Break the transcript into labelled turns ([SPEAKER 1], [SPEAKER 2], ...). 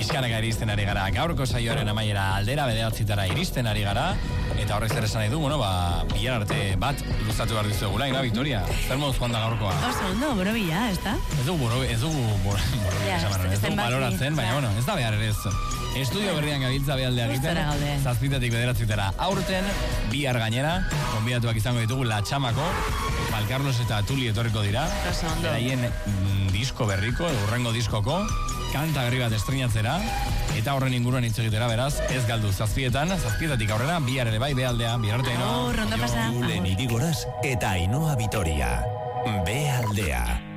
[SPEAKER 1] Pizkanaka iristen ari gara. Gaurko saioaren amaiera aldera, 9:00 iristen ari gara. Eta horrek zer esan nahi du, bihar arte bat luzatu behar dizuegula, Victoria. Zer moduz joan da gaurkoa?
[SPEAKER 2] Oso ondo, borobila, ez da?
[SPEAKER 1] Ez dugu baloratzen, baina, ez da behar ere ez. Estudio berrian gabiltza behaldeak egiten, 7:00 9:00. Aurten, bihar gainera, konbidatuak izango ditugu La Txamako, Carlos eta Tuli etorriko dira. Beraien disko berriko, urrengo diskoko, kanta berri bat estreinatzera, eta horren inguruan hitz egitera, beraz, ez galdu 7:00 aurrera, bihar ere bai, behaldea, bihar arte,
[SPEAKER 2] Ronda pasa.
[SPEAKER 3] Julen Irigoras eta Ainhoa Vitoria. Behaldea.